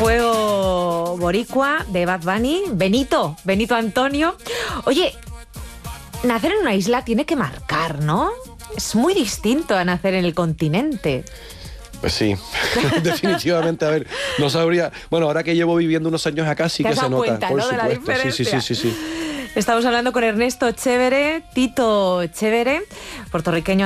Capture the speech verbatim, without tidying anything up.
Fuego boricua de Bad Bunny, Benito, Benito Antonio. Oye, nacer en una isla tiene que marcar, ¿no? Es muy distinto a nacer en el continente. Pues sí, definitivamente, a ver, no sabría... Bueno, ahora que llevo viviendo unos años acá sí ¿Te que has se dado nota, cuenta, por ¿no? de la supuesto. Sí, sí, diferencia? sí, sí, sí. Estamos hablando con Ernesto Chévere, Tito Chévere, puertorriqueño